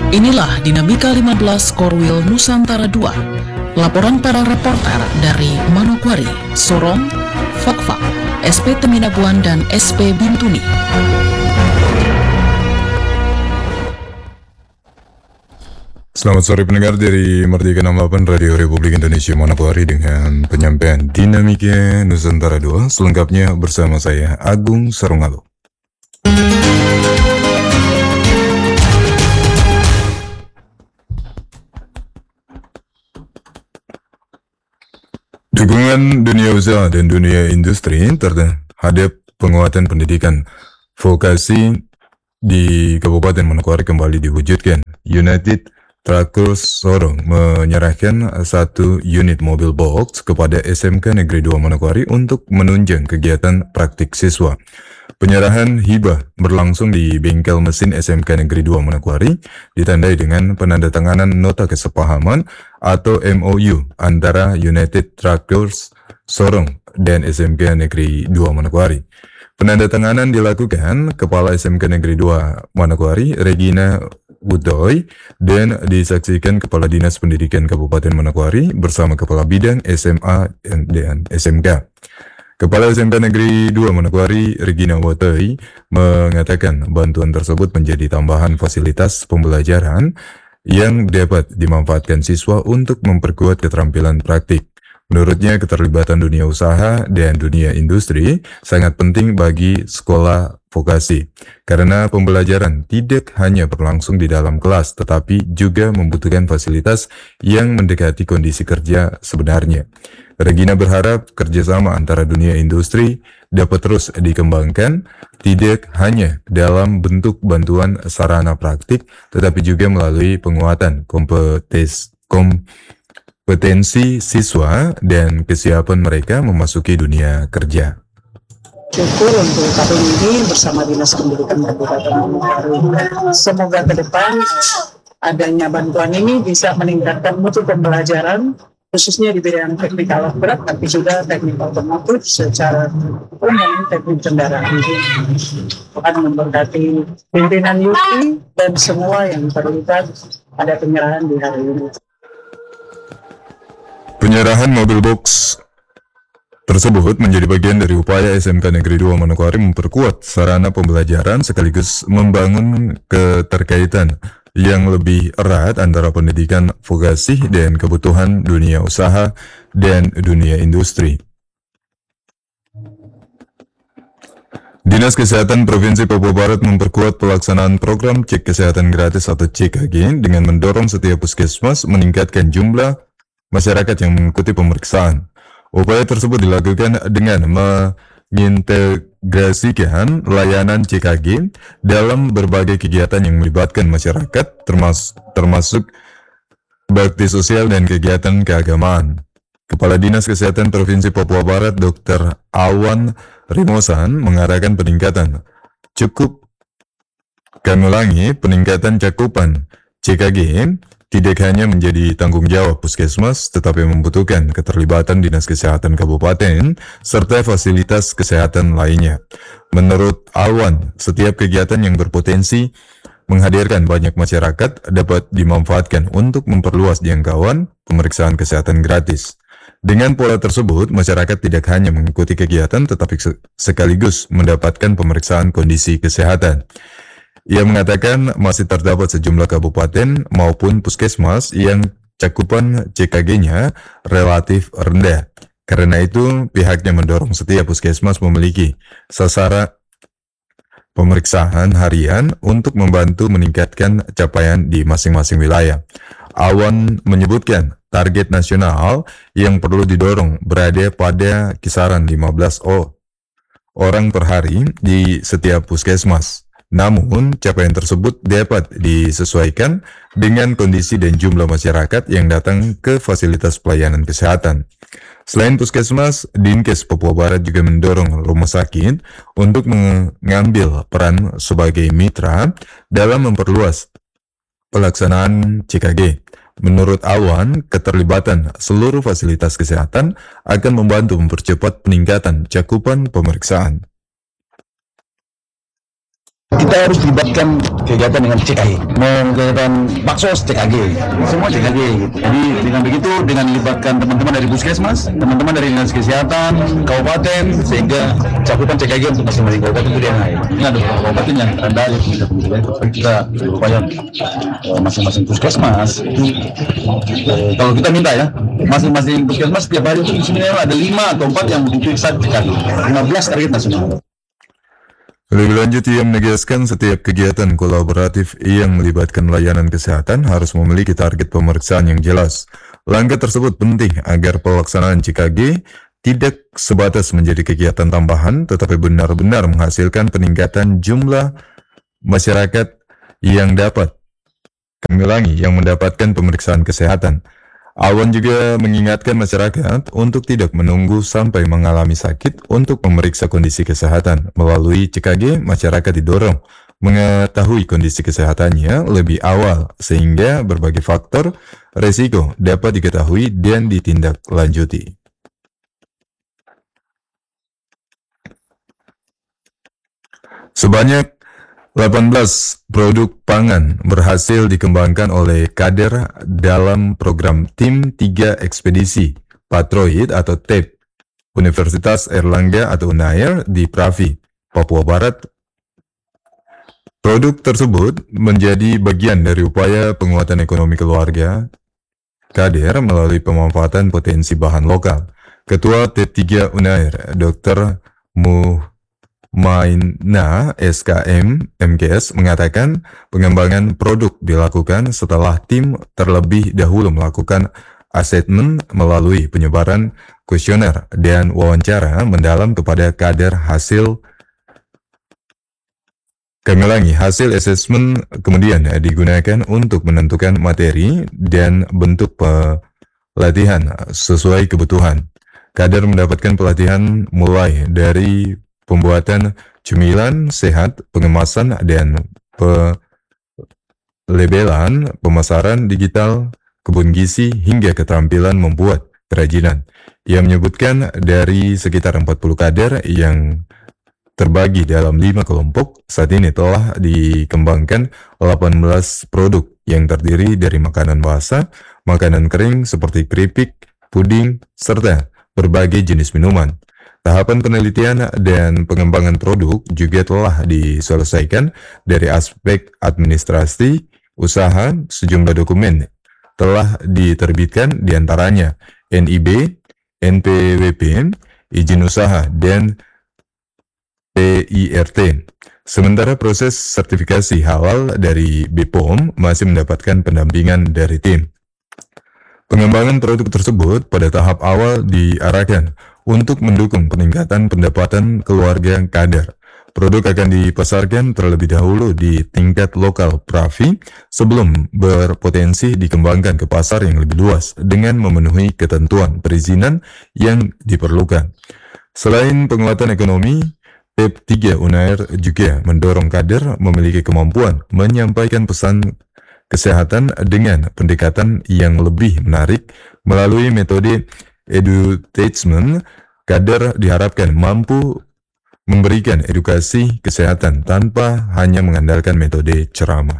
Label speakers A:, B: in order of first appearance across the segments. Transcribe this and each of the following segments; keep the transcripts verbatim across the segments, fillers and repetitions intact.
A: Inilah Dinamika lima belas Korwil Nusantara dua. Laporan para reporter dari Manokwari, Sorong, Fakfak, S P Teminabuan, dan S P Bintuni.
B: Selamat sore pendengar dari Merdeka enam puluh delapan Radio Republik Indonesia Manokwari dengan penyampaian Dinamika Nusantara dua. Selengkapnya bersama saya Agung Sarungalo. Dukungan dunia usaha dan dunia industri terhadap penguatan pendidikan vokasi di Kabupaten Manokwari kembali diwujudkan. United Tractors Sorong menyerahkan satu unit mobil box kepada S M K Negeri dua Manokwari untuk menunjang kegiatan praktik siswa. Penyerahan hibah berlangsung di bengkel mesin S M K Negeri dua Manokwari, ditandai dengan penandatanganan nota kesepahaman atau M O U antara United Tractors Sorong dan S M K Negeri dua Manokwari. Penandatanganan dilakukan Kepala S M K Negeri dua Manokwari, Regina Udoy, dan disaksikan Kepala Dinas Pendidikan Kabupaten Manokwari bersama Kepala Bidang S M A dan S M K. Kepala S M K Negeri dua Manokwari, Regina Udoy, mengatakan bantuan tersebut menjadi tambahan fasilitas pembelajaran yang dapat dimanfaatkan siswa untuk memperkuat keterampilan praktik. Menurutnya, keterlibatan dunia usaha dan dunia industri sangat penting bagi sekolah vokasi, karena pembelajaran tidak hanya berlangsung di dalam kelas, tetapi juga membutuhkan fasilitas yang mendekati kondisi kerja sebenarnya. Regina berharap kerjasama antara dunia industri dapat terus dikembangkan, tidak hanya dalam bentuk bantuan sarana praktik, tetapi juga melalui penguatan kompetensi kom potensi siswa dan kesiapan mereka memasuki dunia kerja.
C: Syukur untuk tahun ini bersama Dinas Pendidikan Kabupaten Manokwari. Semoga ke depan adanya bantuan ini bisa meningkatkan mutu pembelajaran, khususnya di bidang teknik alat berat, tapi juga teknik otomotif secara umum, teknik kendaraan. Tuhan memberkati pimpinan U I dan semua yang terlibat pada penyerahan di hari ini.
B: Penyerahan mobil box tersebut menjadi bagian dari upaya S M K Negeri dua Manokwari memperkuat sarana pembelajaran sekaligus membangun keterkaitan yang lebih erat antara pendidikan vokasi dan kebutuhan dunia usaha dan dunia industri. Dinas Kesehatan Provinsi Papua Barat memperkuat pelaksanaan program cek kesehatan gratis atau C K G dengan mendorong setiap puskesmas meningkatkan jumlah masyarakat yang mengikuti pemeriksaan. Upaya tersebut dilakukan dengan mengintegrasikan layanan C K G dalam berbagai kegiatan yang melibatkan masyarakat, termas termasuk bakti sosial dan kegiatan keagamaan. Kepala Dinas Kesehatan Provinsi Papua Barat, Dokter Awan Rimosan, mengarahkan peningkatan cukup kami ulangi, peningkatan cakupan C K G tidak hanya menjadi tanggung jawab puskesmas, tetapi membutuhkan keterlibatan Dinas Kesehatan Kabupaten serta fasilitas kesehatan lainnya. Menurut Alwan, setiap kegiatan yang berpotensi menghadirkan banyak masyarakat dapat dimanfaatkan untuk memperluas jangkauan pemeriksaan kesehatan gratis. Dengan pola tersebut, masyarakat tidak hanya mengikuti kegiatan, tetapi sekaligus mendapatkan pemeriksaan kondisi kesehatan. Ia mengatakan masih terdapat sejumlah kabupaten maupun puskesmas yang cakupan C K G-nya relatif rendah. Karena itu, pihaknya mendorong setiap puskesmas memiliki sasaran pemeriksaan harian untuk membantu meningkatkan capaian di masing-masing wilayah. Awan menyebutkan target nasional yang perlu didorong berada pada kisaran lima belas orang per hari di setiap puskesmas. Namun, capaian tersebut dapat disesuaikan dengan kondisi dan jumlah masyarakat yang datang ke fasilitas pelayanan kesehatan. Selain puskesmas, Dinkes Papua Barat juga mendorong rumah sakit untuk mengambil peran sebagai mitra dalam memperluas pelaksanaan C K G. Menurut Awan, keterlibatan seluruh fasilitas kesehatan akan membantu mempercepat peningkatan cakupan pemeriksaan.
D: Kita harus libatkan kegiatan dengan C K G, mau kegiatan baksos C K G, semua C K G gitu. Jadi dengan begitu, dengan libatkan teman-teman dari puskesmas, teman-teman dari dinas kesehatan kabupaten, sehingga cakupan C K G untuk masing-masing kabupaten itu dia naik. Ini ada beberapa kabupaten yang rendah ya, kita kita berupaya eh, masing-masing puskesmas itu eh, kalau kita minta ya, masing-masing puskesmas setiap hari itu sebenarnya ada lima atau empat yang diperiksa C K G, lima belas target nasional.
B: Lebih lanjut, ia menegaskan setiap kegiatan kolaboratif yang melibatkan layanan kesehatan harus memiliki target pemeriksaan yang jelas. Langkah tersebut penting agar pelaksanaan C K G tidak sebatas menjadi kegiatan tambahan, tetapi benar-benar menghasilkan peningkatan jumlah masyarakat yang dapat, kami ulangi, yang mendapatkan pemeriksaan kesehatan. Awan juga mengingatkan masyarakat untuk tidak menunggu sampai mengalami sakit untuk memeriksa kondisi kesehatan. Melalui C K G, masyarakat didorong mengetahui kondisi kesehatannya lebih awal, sehingga berbagai faktor resiko dapat diketahui dan ditindaklanjuti. Sebanyak delapan belas produk pangan berhasil dikembangkan oleh kader dalam program Tim tiga Ekspedisi Patroid atau T E P Universitas Airlangga atau Unair di Pravi, Papua Barat. Produk tersebut menjadi bagian dari upaya penguatan ekonomi keluarga kader melalui pemanfaatan potensi bahan lokal. Ketua T E P tiga Unair, Dokter Mu Maina S K M M K S mengatakan pengembangan produk dilakukan setelah tim terlebih dahulu melakukan asesmen melalui penyebaran kuesioner dan wawancara mendalam kepada kader. Hasil kami ulangi, hasil asesmen kemudian digunakan untuk menentukan materi dan bentuk pelatihan sesuai kebutuhan. Kader mendapatkan pelatihan mulai dari pembuatan cemilan sehat, pengemasan dan pelabelan, pemasaran digital, kebun gizi, hingga keterampilan membuat kerajinan. Ia menyebutkan dari sekitar empat puluh kader yang terbagi dalam lima kelompok, saat ini telah dikembangkan delapan belas produk yang terdiri dari makanan basah, makanan kering seperti keripik, puding, serta berbagai jenis minuman. Tahapan penelitian dan pengembangan produk juga telah diselesaikan dari aspek administrasi, usaha. Sejumlah dokumen telah diterbitkan, diantaranya N I B, N P W P, izin usaha, dan P I R T. Sementara proses sertifikasi halal dari B P O M masih mendapatkan pendampingan dari tim. Pengembangan produk tersebut pada tahap awal diarahkan untuk mendukung peningkatan pendapatan keluarga kader. Produk akan dipasarkan terlebih dahulu di tingkat lokal Pravi sebelum berpotensi dikembangkan ke pasar yang lebih luas dengan memenuhi ketentuan perizinan yang diperlukan. Selain penguatan ekonomi, T E P tiga Unair juga mendorong kader memiliki kemampuan menyampaikan pesan kesehatan dengan pendekatan yang lebih menarik. Melalui metode edutainment, kader diharapkan mampu memberikan edukasi kesehatan tanpa hanya mengandalkan metode ceramah.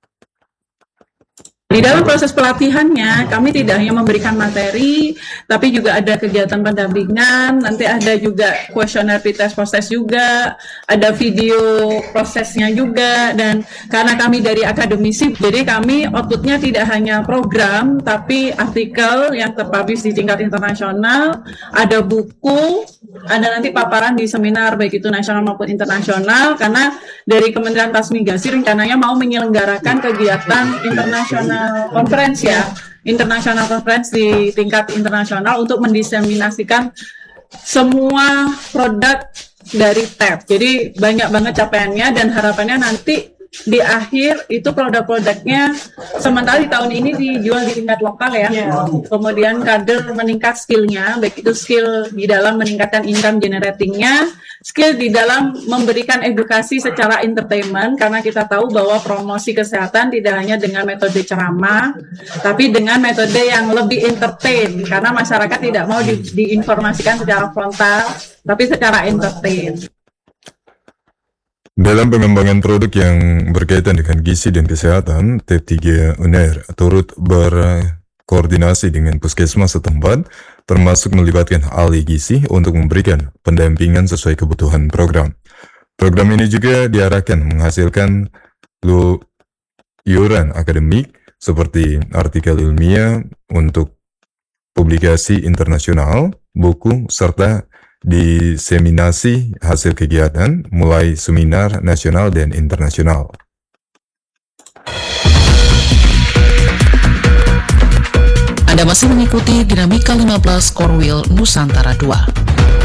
C: Di dalam proses pelatihannya, kami tidak hanya memberikan materi, tapi juga ada kegiatan pendampingan, nanti ada juga kuesioner pretest proses juga, ada video prosesnya juga, dan karena kami dari akademisi, jadi kami outputnya tidak hanya program, tapi artikel yang terpublish di tingkat internasional, ada buku, ada nanti paparan di seminar, baik itu nasional maupun internasional, karena dari Kementerian Transmigrasi rencananya mau menyelenggarakan kegiatan internasional conference ya, international conference di tingkat internasional untuk mendiseminasikan semua produk dari T E P. Jadi banyak banget capaiannya dan harapannya nanti di akhir itu produk-produknya sementara di tahun ini dijual di tingkat lokal ya. Kemudian kader meningkat skillnya, baik itu skill di dalam meningkatkan income generatingnya, skill di dalam memberikan edukasi secara entertainment, karena kita tahu bahwa promosi kesehatan tidak hanya dengan metode ceramah, tapi dengan metode yang lebih entertain, karena masyarakat tidak mau di, diinformasikan secara frontal, tapi secara entertain.
B: Dalam pengembangan produk yang berkaitan dengan gizi dan kesehatan, T tiga U N E R turut berkoordinasi dengan puskesmas setempat, termasuk melibatkan ahli gizi untuk memberikan pendampingan sesuai kebutuhan program. Program ini juga diarahkan menghasilkan iuran akademik seperti artikel ilmiah untuk publikasi internasional, buku, serta diseminasi hasil kegiatan mulai seminar nasional dan internasional.
A: Anda masih mengikuti Dinamika lima belas Korwil Nusantara dua.